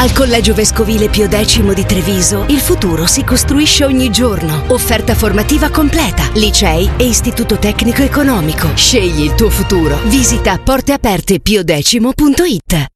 Al Collegio Vescovile Pio X di Treviso, il futuro si costruisce ogni giorno. Offerta formativa completa, licei e istituto tecnico economico. Scegli il tuo futuro. Visita porteapertepiodecimo.it.